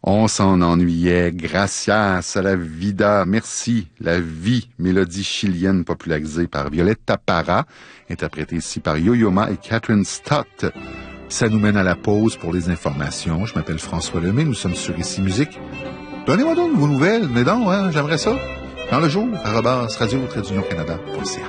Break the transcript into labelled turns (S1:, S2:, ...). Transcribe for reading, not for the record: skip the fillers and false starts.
S1: On s'en ennuyait. Gracias a la vida. Merci. La vie. Mélodie chilienne popularisée par Violetta Parra, interprétée ici par Yo-Yo Ma et Catherine Stott. Ça nous mène à la pause pour les informations. Je m'appelle François Lemay. Nous sommes sur Ici Musique. Donnez-moi donc vos nouvelles. Mais donc, hein, j'aimerais ça. Dans le jour, @radio-canada.ca.